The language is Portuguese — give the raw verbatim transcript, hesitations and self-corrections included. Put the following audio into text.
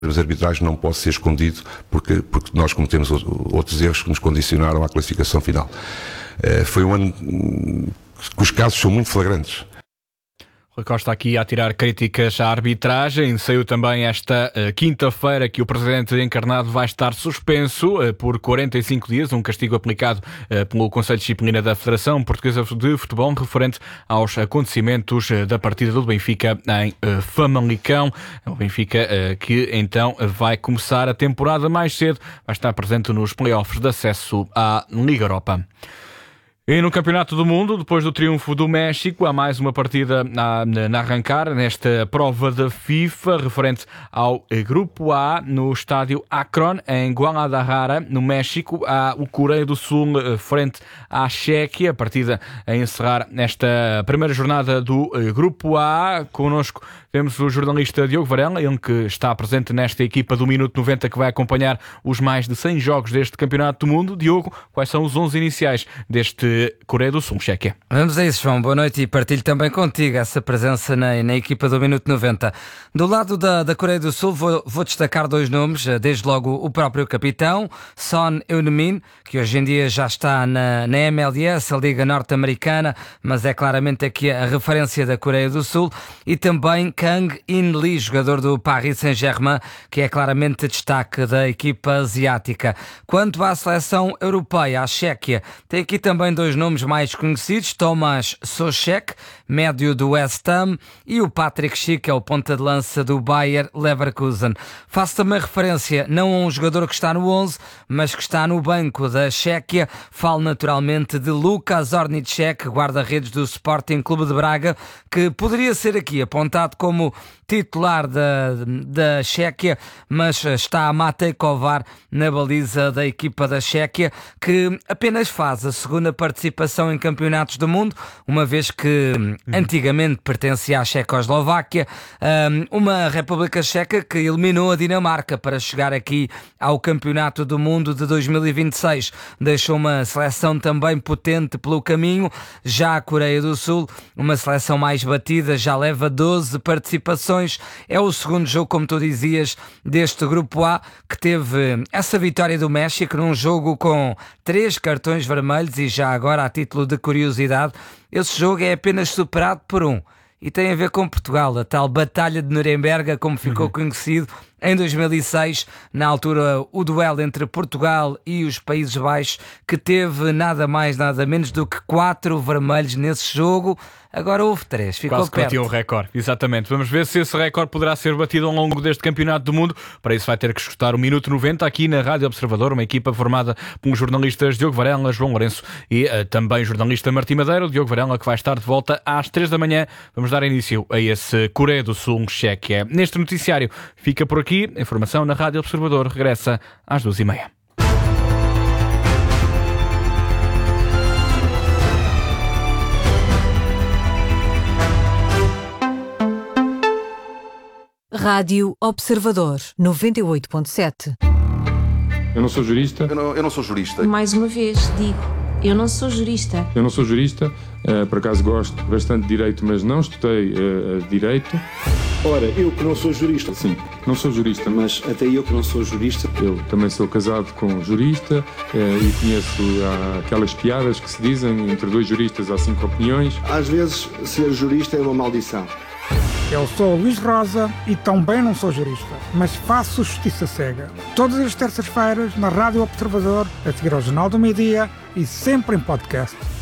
Os arbitragens não pode ser escondido porque, porque nós cometemos outros erros que nos condicionaram à classificação final. Foi um ano que os casos são muito flagrantes. Rui Costa aqui a tirar críticas à arbitragem. Saiu também esta uh, quinta-feira que o presidente encarnado vai estar suspenso uh, por quarenta e cinco dias, um castigo aplicado uh, pelo Conselho de Disciplina da Federação Portuguesa de Futebol referente aos acontecimentos uh, da partida do Benfica em uh, Famalicão. O Benfica uh, que então vai começar a temporada mais cedo, vai estar presente nos play-offs de acesso à Liga Europa. E no Campeonato do Mundo, depois do triunfo do México, há mais uma partida a, a arrancar nesta prova da FIFA, referente ao Grupo A, no estádio Akron, em Guadalajara, no México. Há o Coreia do Sul frente à Chequia, a partida a encerrar nesta primeira jornada do Grupo A. Connosco temos o jornalista Diogo Varela, ele que está presente nesta equipa do Minuto noventa, que vai acompanhar os mais de cem jogos deste Campeonato do Mundo. Diogo, quais são os onze iniciais deste Coreia do Sul, Chequia? Vamos a isso, João. Boa noite e partilho também contigo essa presença na, na equipa do Minuto noventa. Do lado da, da Coreia do Sul vou, vou destacar dois nomes, desde logo o próprio capitão, Son Heung-min, que hoje em dia já está na, na M L S, a Liga Norte-Americana, mas é claramente aqui a referência da Coreia do Sul, e também Kang In-lee, jogador do Paris Saint-Germain, que é claramente destaque da equipa asiática. Quanto à seleção europeia, a Chequia, tem aqui também dois nomes mais conhecidos, Tomáš Souček, médio do West Ham, e o Patrick Schick, é o ponta de lança do Bayer Leverkusen. Faço também referência não a um jogador que está no onze, mas que está no banco da Chequia. Falo naturalmente de Lukas Ornicek, guarda-redes do Sporting Clube de Braga, que poderia ser aqui apontado como titular da, da Chequia, mas está a Matej Kovar na baliza da equipa da Chequia, que apenas faz a segunda participação em campeonatos do mundo, uma vez que antigamente pertencia à Checoslováquia, uma República Checa que eliminou a Dinamarca para chegar aqui ao Campeonato do Mundo de dois mil e vinte e seis. Deixou uma seleção também potente pelo caminho. Já a Coreia do Sul, uma seleção mais batida, já leva doze participações. É o segundo jogo, como tu dizias, deste Grupo A, que teve essa vitória do México num jogo com três cartões vermelhos. E já agora, a título de curiosidade, esse jogo é apenas superado por um, e tem a ver com Portugal, a tal Batalha de Nuremberg, como ficou uhum. conhecido em dois mil e seis, na altura o duelo entre Portugal e os Países Baixos, que teve nada mais, nada menos do que quatro vermelhos nesse jogo. Agora houve três, ficou quase perto. Quase bateu um recorde, exatamente. Vamos ver se esse recorde poderá ser batido ao longo deste Campeonato do Mundo. Para isso vai ter que escutar o Minuto noventa aqui na Rádio Observador, uma equipa formada por jornalistas Diogo Varela, João Lourenço e uh, também jornalista Martim Madeira. O Diogo Varela, que vai estar de volta às três da manhã. Vamos dar início a esse Coreia do Sul, Chequia. Neste noticiário fica por aqui. A informação na Rádio Observador regressa às duas e meia. Rádio Observador noventa e oito ponto sete. Eu não sou jurista. Eu não, eu não sou jurista. Mais uma vez, digo, eu não sou jurista. Eu não sou jurista, uh, por acaso gosto bastante de direito, mas não estudei uh, direito. Ora, eu que não sou jurista. Sim, não sou jurista. Mas até eu que não sou jurista. Eu também sou casado com um jurista uh, e conheço uh, aquelas piadas que se dizem, entre dois juristas há cinco opiniões. Às vezes, ser jurista é uma maldição. Eu sou Luís Rosa e também não sou jurista, mas faço justiça cega. Todas as terças-feiras na Rádio Observador, a seguir ao Jornal do Meio-Dia e sempre em podcast.